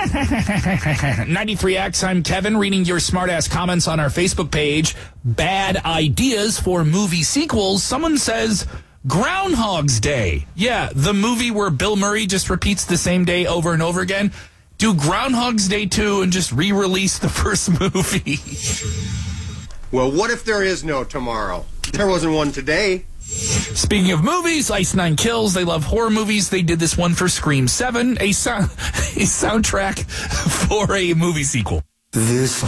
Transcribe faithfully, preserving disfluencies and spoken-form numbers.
ninety-three X, I'm Kevin, reading your smartass comments on our Facebook page. Bad ideas for movie sequels. Someone says Groundhog's Day. Yeah, the movie where Bill Murray just repeats the same day over and over again. Do Groundhog's Day two and just re-release the first movie. Well, what if there is no tomorrow? There wasn't one today. Speaking of movies, Ice Nine Kills. They love horror movies. They did this one for Scream seven, a, sound, a soundtrack for a movie sequel. This